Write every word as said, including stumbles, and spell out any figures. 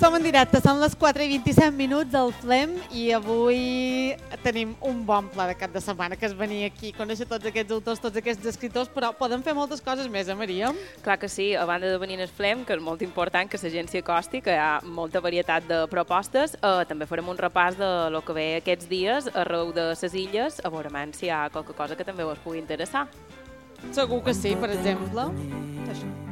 Som en directe, són les quatre i vint-i-set minuts del Flem i avui tenim un bon pla de cap de setmana, que és venir aquí, conèixer tots aquests autors, tots aquests escriptors, però podem fer moltes coses més, eh, Maria? Clar que sí, a banda de venir al Flem, que és molt important que la gent s'hi acosti, que hi ha molta varietat de propostes, eh, també farem un repàs de lo que ve aquests dies arreu de les illes, a veure si hi ha qualque cosa que també us pugui interessar. Segur que sí, per exemple. Això.